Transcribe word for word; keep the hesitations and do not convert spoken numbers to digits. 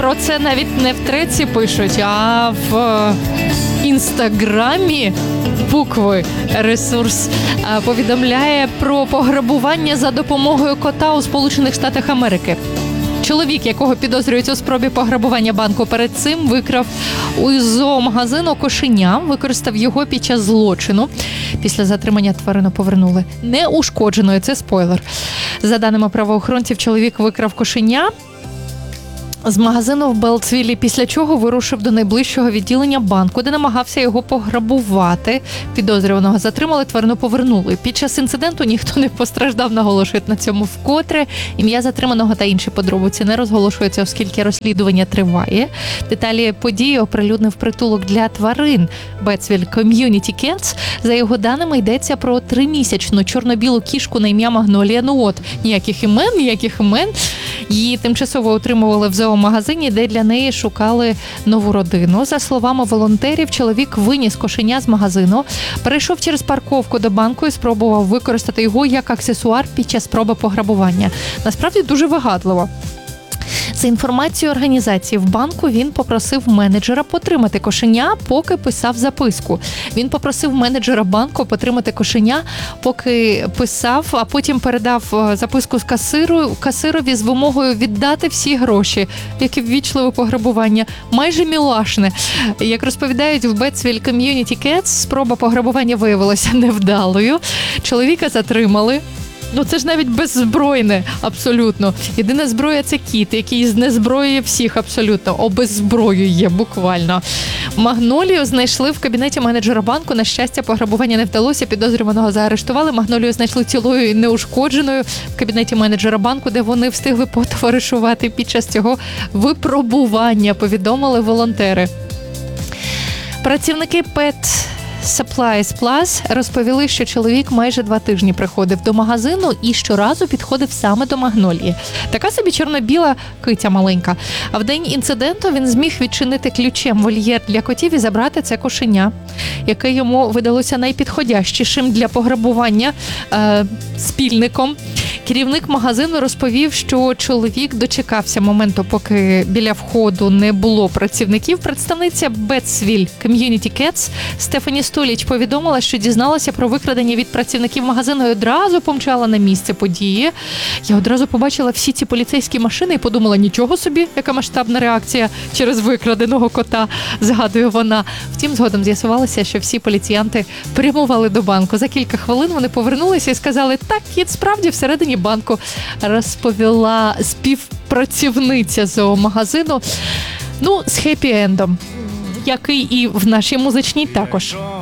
Про це навіть не в треці пишуть, а в інстаграмі букви ресурс повідомляє про пограбування за допомогою кота у Сполучених Штатах Америки. Чоловік, якого підозрюють у спробі пограбування банку, перед цим викрав у зоомагазину кошеня, використав його під час злочину. Після затримання тварину повернули неушкодженою. Це спойлер. За даними правоохоронців, чоловік викрав кошеня з магазину в Белтсвіллі, після чого вирушив до найближчого відділення банку, де намагався його пограбувати. Підозрюваного затримали, тварину повернули. Під час інциденту ніхто не постраждав, наголошують на цьому вкотре. Ім'я затриманого та інші подробиці не розголошуються, оскільки розслідування триває. Деталі події оприлюднив притулок для тварин Бетсвіль Community Cats. За його даними, йдеться про тримісячну чорно-білу кішку на ім'я Магнолія. Ну от, ніяких імен, ніяких імен. Її тимчасово утримували в зоомагазині, де для неї шукали нову родину. За словами волонтерів, чоловік виніс кошеня з магазину, перейшов через парковку до банку і спробував використати його як аксесуар під час спроби пограбування. Насправді дуже вигадливо. За інформацією організації, в банку він попросив менеджера потримати кошеня, поки писав записку. Він попросив менеджера банку потримати кошеня, поки писав, а потім передав записку з касиру, касирові з вимогою віддати всі гроші. Яке ввічливе пограбування. Майже мілашне. Як розповідають в Бетсвіль Community Cats, спроба пограбування виявилася невдалою. Чоловіка затримали. Ну це ж навіть беззбройне, абсолютно. Єдина зброя – це кіт, який знезброює всіх абсолютно, обеззброює буквально. Магнолію знайшли в кабінеті менеджера банку. На щастя, пограбування не вдалося, підозрюваного заарештували. Магнолію знайшли цілою і неушкодженою в кабінеті менеджера банку, де вони встигли потоваришувати під час цього випробування, повідомили волонтери. Працівники Pet Supplies Plus розповіли, що чоловік майже два тижні приходив до магазину і щоразу підходив саме до Магнолії. Така собі чорно-біла киця маленька. А в день інциденту він зміг відчинити ключем вольєр для котів і забрати це кошеня, яке йому видалося найпідходящішим для пограбування е, спільником. Керівник магазину розповів, що чоловік дочекався моменту, поки біля входу не було працівників. Представниця Бетсвіль Community Cats Стефані Століч повідомила, що дізналася про викрадення від працівників магазину і одразу помчала на місце події. Я одразу побачила всі ці поліцейські машини і подумала, нічого собі, яка масштабна реакція через викраденого кота, згадує вона. Втім, згодом з'ясувалося, що всі поліціянти прямували до банку. За кілька хвилин вони повернулися і сказали, так, кіт справді всередині банку, розповіла співпрацівниця зоомагазину. Ну, з хеппі-ендом, який і в нашій музичній також.